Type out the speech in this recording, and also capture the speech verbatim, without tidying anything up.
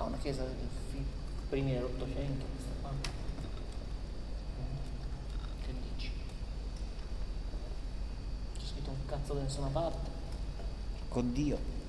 No, una chiesa dei fi- primi dell'Ottocento, questa qua. Che dici? C'è scritto un cazzo da nessuna parte. Con Dio.